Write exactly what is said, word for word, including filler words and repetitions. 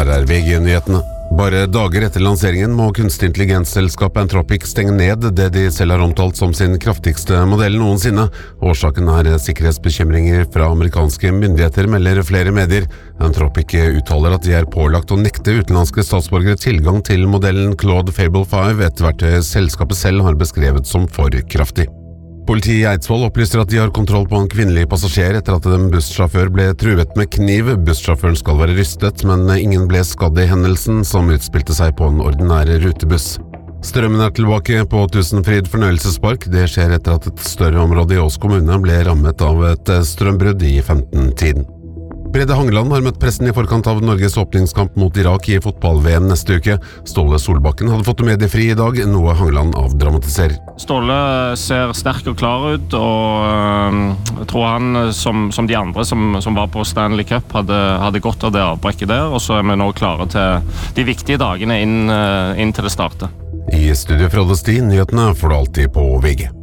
Her er V G-nyhetene. Bare dager etter lanseringen må kunstig intelligensselskapet Anthropic stenge ned det de selv har omtalt som sin kraftigste modell noensinne. Årsaken er sikkerhetsbekymringer fra amerikanske myndigheter, melder flere medier. Anthropic uttaler at de er pålagt å nekte utenlandske statsborgere tilgang til modellen Claude Fable fem etter hvert selskapet selv har beskrevet som for kraftig. Politiet i Eidsvoll opplyser at de har kontroll på en kvinnelig passasjer etter at en bussjåfør ble truet med kniv. Bussjåføren skal være rystet, men ingen ble skadd i hendelsen som utspilte seg på en ordinær rutebuss. Strømmen er tilbake på Tusenfryd fornøyelsespark. Det skjer etter at et større område i Ås kommune ble rammet av et strømbrudd i femten-tiden. Brede Hangeland har møtt pressen i forkant av Norges åpningskamp mot Irak i fotball-V M neste uke. Ståle Solbakken hadde fått mediefri i dag, noe Hangeland avdramatiserer. Ståle ser sterk og klar ut, og øh, jeg tror han, som, som de andre som, som var på Stanley Cup, hadde, hadde godt av det avbrekket der, og så er vi nå klare til de viktige dagene inn, øh, inn til det starter. I studio Frode Sti, nyhetene får du alltid på V G.